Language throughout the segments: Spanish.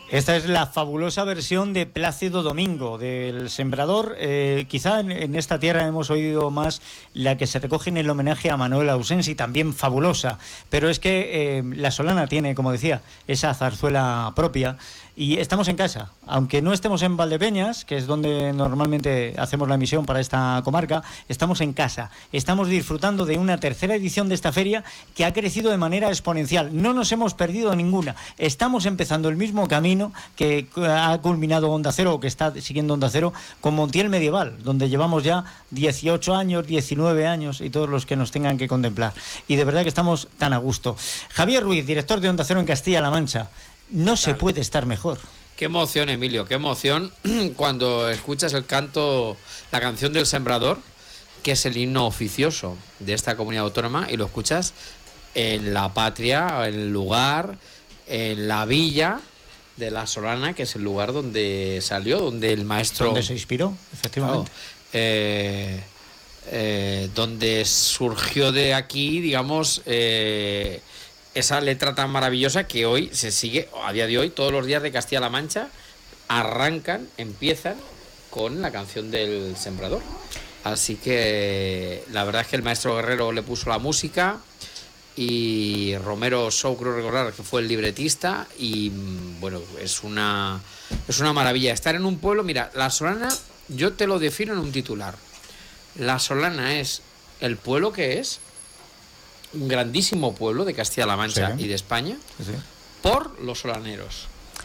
Esta es la fabulosa versión de Plácido Domingo, del Sembrador. Quizá en esta tierra hemos oído más la que se recoge en el homenaje a Manuel Ausensi, también fabulosa. Pero es que La Solana tiene, como decía, esa zarzuela propia. Y estamos en casa, aunque no estemos en Valdepeñas, que es donde normalmente hacemos la emisión para esta comarca, estamos en casa. Estamos disfrutando de una tercera edición de esta feria que ha crecido de manera exponencial. No nos hemos perdido ninguna. Estamos empezando el mismo camino que ha culminado Onda Cero, o que está siguiendo Onda Cero, con Montiel Medieval, donde llevamos ya 18 años, 19 años y todos los que nos tengan que contemplar. Y de verdad que estamos tan a gusto. Javier Ruiz, director de Onda Cero en Castilla-La Mancha. No se puede estar mejor. Qué emoción, Emilio, qué emoción cuando escuchas el canto, la canción del Sembrador, que es el himno oficioso de esta comunidad autónoma, y lo escuchas en la patria, en el lugar, en la villa de La Solana, que es el lugar donde salió, donde el maestro... Donde se inspiró, efectivamente. Donde surgió de aquí, digamos... esa letra tan maravillosa que hoy se sigue, a día de hoy, todos los días de Castilla-La Mancha empiezan con la canción del Sembrador. Así que la verdad es que el maestro Guerrero le puso la música y Romero Sou, creo recordar que fue el libretista, y bueno, es una maravilla estar en un pueblo. Mira, La Solana, yo te lo defino en un titular. La Solana es el pueblo que es un grandísimo pueblo de Castilla-La Mancha, sí, y de España, sí, por los solaneros,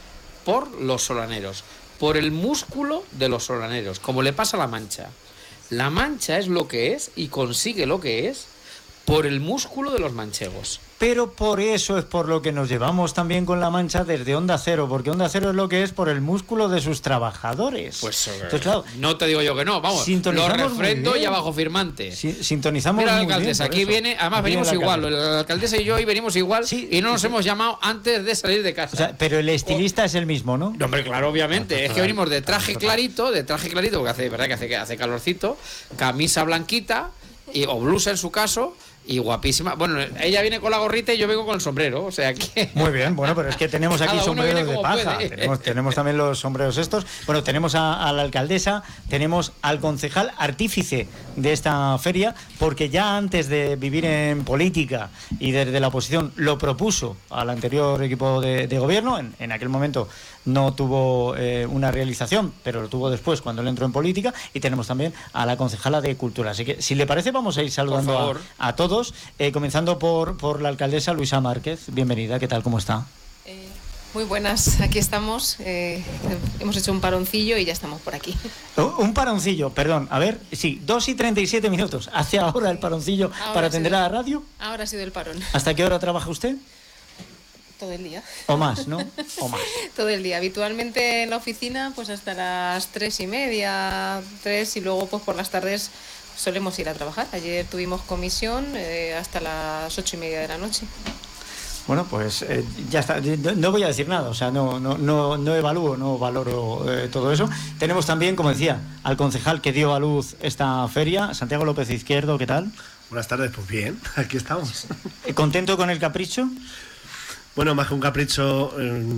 por el músculo de los solaneros, como le pasa a La Mancha. La Mancha es lo que es y consigue lo que es por el músculo de los manchegos. Pero por eso es por lo que nos llevamos también con La Mancha desde Onda Cero, porque Onda Cero es lo que es por el músculo de sus trabajadores. Pues entonces, claro, no te digo yo que no, vamos, lo refrendo y abajo firmante. Sintonizamos. Mira, la muy alcaldesa, bien, aquí viene, además aquí venimos igual, la alcaldesa y yo hoy venimos igual, sí, y no nos hemos llamado antes de salir de casa. O sea, pero el estilista es el mismo, ¿no? No, hombre, claro, obviamente, es que venimos de traje clarito, porque hace, verdad que hace calorcito, camisa blanquita o blusa en su caso. Y guapísima. Bueno, ella viene con la gorrita y yo vengo con el sombrero, o sea que... Muy bien, bueno, pero es que tenemos aquí sombreros de paja. Tenemos también los sombreros estos. Bueno, tenemos a la alcaldesa, tenemos al concejal artífice de esta feria, porque ya antes de vivir en política y desde la oposición lo propuso al anterior equipo de gobierno. En aquel momento no tuvo una realización, pero lo tuvo después cuando él entró en política. Y tenemos también a la concejala de Cultura. Así que, si le parece, vamos a ir saludando a todos. Comenzando por la alcaldesa Luisa Márquez. Bienvenida, ¿qué tal? ¿Cómo está? Muy buenas, aquí estamos. Hemos hecho un paroncillo y ya estamos por aquí. Un paroncillo, perdón, a ver, sí, 2:37. ¿Hace ahora el paroncillo para atender a la radio? Ahora ha sido el parón. ¿Hasta qué hora trabaja usted? Todo el día. O más, ¿no? O más. Todo el día. Habitualmente en la oficina, pues hasta las 3:30, 3, y luego pues por las tardes solemos ir a trabajar. Ayer tuvimos comisión hasta las 8:30 de la noche. Bueno, pues ya está. No voy a decir nada, o sea, no evalúo, no valoro todo eso. Tenemos también, como decía, al concejal que dio a luz esta feria, Santiago López Izquierdo, ¿qué tal? Buenas tardes, pues bien, aquí estamos. ¿Contento con el capricho? Bueno, más que un capricho,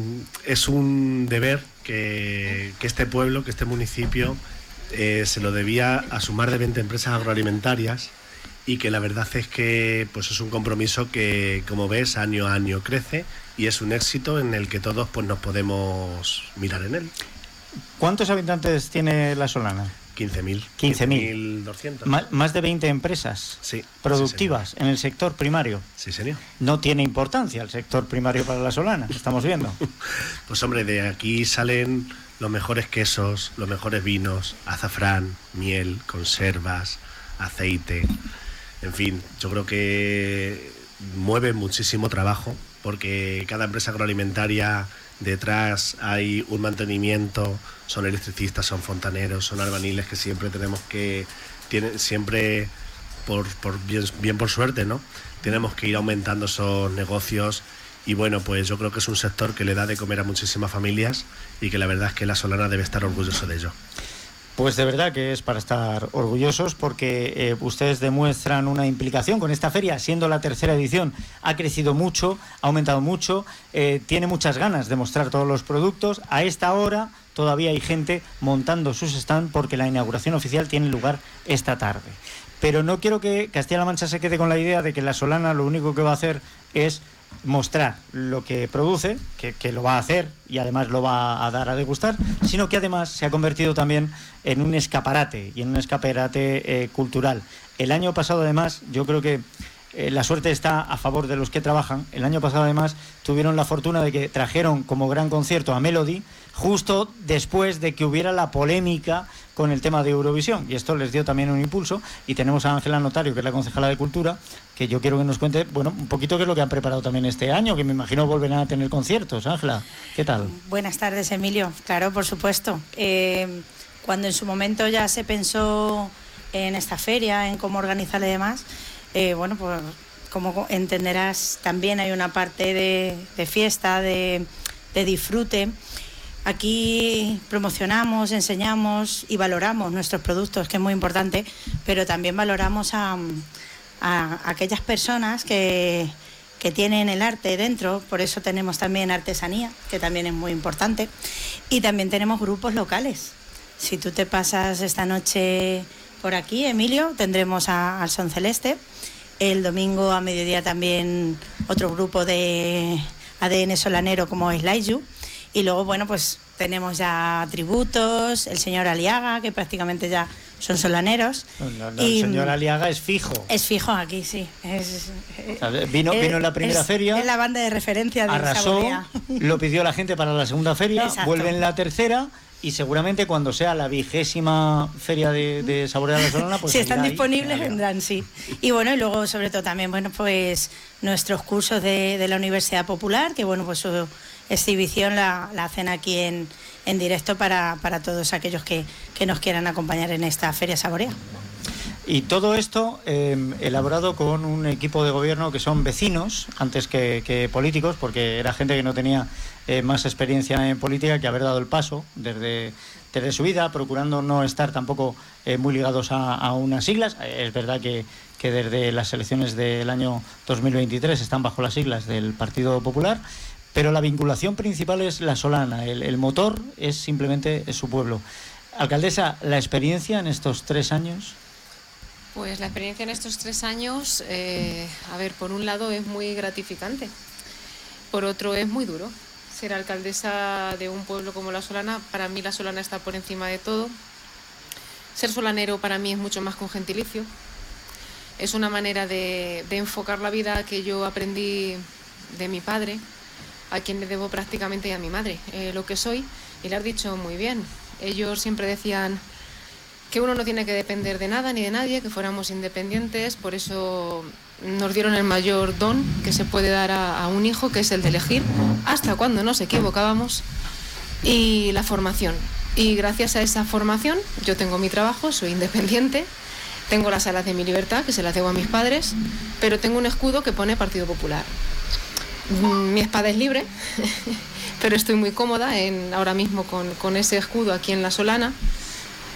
es un deber que este pueblo, que este municipio se lo debía a su más de 20 empresas agroalimentarias, y que la verdad es que pues es un compromiso que, como ves, año a año crece, y es un éxito en el que todos pues nos podemos mirar en él. ¿Cuántos habitantes tiene La Solana? 15.000. 15.200. Más de 20 empresas, sí, productivas, sí, en el sector primario. Sí, señor. No tiene importancia el sector primario para La Solana, estamos viendo. Pues hombre, de aquí salen los mejores quesos, los mejores vinos, azafrán, miel, conservas, aceite. En fin, yo creo que mueve muchísimo trabajo, porque cada empresa agroalimentaria detrás hay un mantenimiento, son electricistas, son fontaneros, son albaniles que siempre tenemos que, siempre bien por suerte, ¿no? Tenemos que ir aumentando esos negocios. Y bueno, pues yo creo que es un sector que le da de comer a muchísimas familias, y que la verdad es que La Solana debe estar orgulloso de ello. Pues de verdad que es para estar orgullosos porque ustedes demuestran una implicación con esta feria, siendo la tercera edición, ha crecido mucho, ha aumentado mucho, tiene muchas ganas de mostrar todos los productos. A esta hora todavía hay gente montando sus stands porque la inauguración oficial tiene lugar esta tarde. Pero no quiero que Castilla-La Mancha se quede con la idea de que la Solana lo único que va a hacer es mostrar lo que produce, que lo va a hacer y además lo va a dar a degustar, sino que además se ha convertido también en un escaparate y en un escaparate cultural. El año pasado además, yo creo que la suerte está a favor de los que trabajan. El año pasado además tuvieron la fortuna de que trajeron como gran concierto a Melody justo después de que hubiera la polémica con el tema de Eurovisión, y esto les dio también un impulso. Y tenemos a Ángela Notario, que es la concejala de Cultura, que yo quiero que nos cuente, bueno, un poquito qué es lo que han preparado también este año, que me imagino volverán a tener conciertos. Ángela, ¿qué tal? Buenas tardes, Emilio. Claro, por supuesto. Cuando en su momento ya se pensó en esta feria, en cómo organizarla y demás, bueno, pues como entenderás, también hay una parte de fiesta, de disfrute. Aquí promocionamos, enseñamos y valoramos nuestros productos, que es muy importante, pero también valoramos a aquellas personas que tienen el arte dentro. Por eso tenemos también artesanía, que también es muy importante, y también tenemos grupos locales. Si tú te pasas esta noche por aquí, Emilio, tendremos al Son Celeste. El domingo a mediodía también otro grupo de ADN solanero como es Laiju. Y luego, bueno, pues tenemos ya tributos, el señor Aliaga, que prácticamente ya son solaneros. El señor Aliaga es fijo. Es fijo aquí, sí. Vino en la primera feria. Es la banda de referencia de arrasó, Saborea. Lo pidió la gente para la segunda feria, Exacto. Vuelve en la tercera. Y seguramente cuando sea la 20ª feria de Saborea la Solana, pues si están ahí, disponibles vendrán, sí. Y bueno, y luego sobre todo también, bueno, pues nuestros cursos de la Universidad Popular, que bueno, pues su exhibición la hacen aquí en directo para todos aquellos que nos quieran acompañar en esta Feria Saborea. Y todo esto elaborado con un equipo de gobierno que son vecinos antes que políticos, porque era gente que no tenía más experiencia en política que haber dado el paso desde su vida, procurando no estar tampoco muy ligados a unas siglas. Es verdad que desde las elecciones del año 2023 están bajo las siglas del Partido Popular, pero la vinculación principal es la Solana, el motor es simplemente su pueblo. Alcaldesa, ¿la experiencia en estos 3 años? Pues la experiencia en estos 3 años, a ver, por un lado es muy gratificante, por otro es muy duro. Ser alcaldesa de un pueblo como La Solana, para mí La Solana está por encima de todo. Ser solanero para mí es mucho más que un gentilicio. Es una manera de enfocar la vida que yo aprendí de mi padre, a quien le debo prácticamente, y a mi madre, lo que soy, y le has dicho muy bien. Ellos siempre decían que uno no tiene que depender de nada ni de nadie, que fuéramos independientes. Por eso nos dieron el mayor don que se puede dar a un hijo, que es el de elegir, hasta cuando nos equivocábamos, y la formación. Y gracias a esa formación yo tengo mi trabajo, soy independiente, tengo las alas de mi libertad, que se las debo a mis padres, pero tengo un escudo que pone Partido Popular. Mi espada es libre, pero estoy muy cómoda ahora mismo con ese escudo aquí en La Solana.